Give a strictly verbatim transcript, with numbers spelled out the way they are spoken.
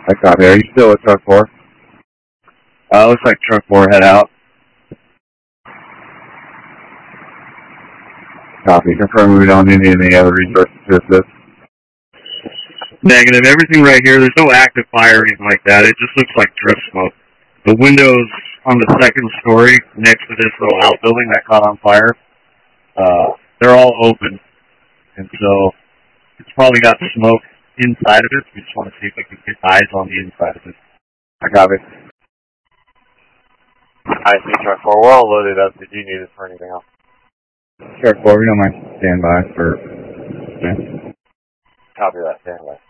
I copy. Are you still at truck four? Uh, looks like truck four head out. Copy. Confirm we don't need any other resources to assist. Negative. Everything right here, there's no active fire or anything like that. It just looks like drift smoke. The windows on the second story next to this little outbuilding that caught on fire, uh, they're all open. And so it's probably got smoke inside of it. We just want to see if we can get eyes on the inside of it. I copy. I see truck four. We're all loaded up. Did you need us for anything else? Truck four, we don't mind stand by for... Yeah. Copy that. Stand by.